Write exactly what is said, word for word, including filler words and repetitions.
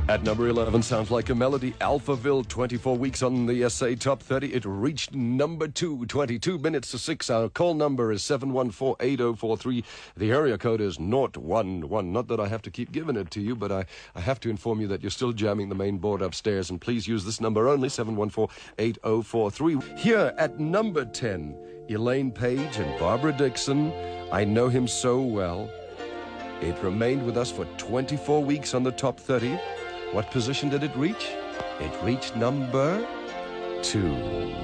At number eleven, sounds like a melody, Alphaville, twenty-four weeks on the S A Top thirty. It reached number two, twenty-two minutes to six. Our call number is seven one four, eight oh four three. The area code is zero one one. Not that I have to keep giving it to you, but I, I have to inform you that you're still jamming the main board upstairs. And please use this number only, seven one four, eight oh four three. Here at number ten, Elaine Paige and Barbara Dixon. I Know Him So Well. It remained with us for twenty-four weeks on the Top thirty. What position did it reach? It reached number two.